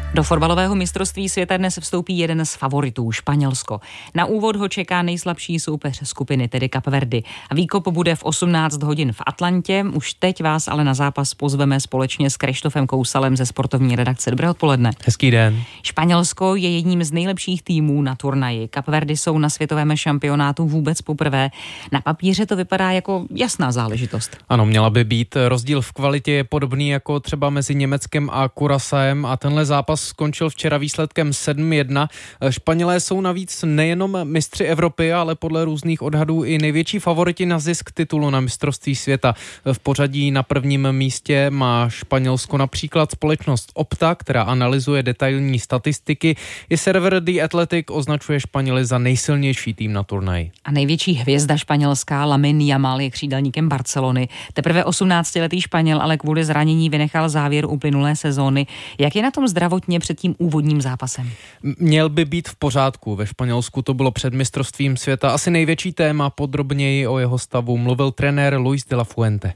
Do fotbalového mistrovství světa dnes vstoupí jeden z favoritů, Španělsko. Na úvod ho čeká nejslabší soupeř skupiny, tedy Kapverdy. Výkop bude v 18 hodin v Atlantě. Už teď vás ale na zápas pozveme společně s Kryštofem Kousalem ze sportovní redakce. Dobré odpoledne. Hezký den. Španělsko je jedním z nejlepších týmů na turnaji. Kapverdy jsou na světovém šampionátu vůbec poprvé. Na papíře to vypadá jako jasná záležitost. Ano, měla by být. Rozdíl v kvalitě je podobný jako třeba mezi Německem a Curaçaem a tenhle zápas skončil včera výsledkem 7-1. Španělé jsou navíc nejenom mistři Evropy, ale podle různých odhadů i největší favoriti na zisk titulu na mistrovství světa. V pořadí na prvním místě má Španělsko například společnost Opta, která analyzuje detailní statistiky. I server The Athletic označuje Španěly za nejsilnější tým na turnaji. A největší hvězda španělská Lamine Yamal je křídelníkem Barcelony. Teprve 18letý Španěl ale kvůli zranění vynechal závěr uplynulé sezóny. Jak je na tom zdravotně před tím úvodním zápasem? Měl by být v pořádku. Ve Španělsku to bylo před mistrovstvím světa asi největší téma. Podrobněji o jeho stavu mluvil trenér Luis de la Fuente.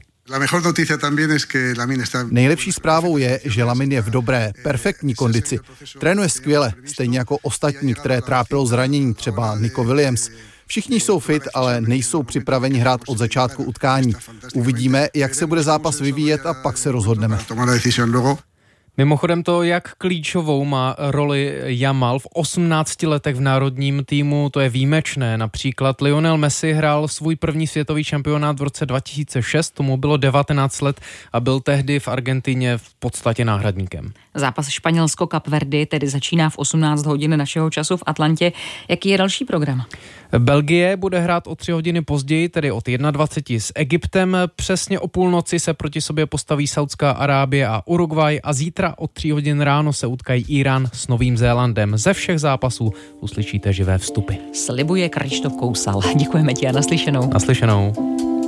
Nejlepší zprávou je, že Lamine je v dobré, perfektní kondici. Trénuje skvěle, stejně jako ostatní, které trápilo zranění, třeba Nico Williams. Všichni jsou fit, ale nejsou připraveni hrát od začátku utkání. Uvidíme, jak se bude zápas vyvíjet a pak se rozhodneme. Mimochodem to, jak klíčovou má roli Yamal v 18 letech v národním týmu, to je výjimečné. Například Lionel Messi hrál svůj první světový šampionát v roce 2006, tomu bylo 19 let a byl tehdy v Argentině v podstatě náhradníkem. Zápas Španělsko-Kapverdy tedy začíná v 18 hodin našeho času v Atlantě. Jaký je další program? Belgie bude hrát o 3 hodiny později, tedy od 21 s Egyptem. Přesně o půlnoci se proti sobě postaví Saudská Arábie a Uruguay a zítra od 3 hodin ráno se utkají Irán s Novým Zélandem. Ze všech zápasů uslyšíte živé vstupy. Slibuje Kryštof Kousal. Děkujeme ti a naslyšenou. Naslyšenou.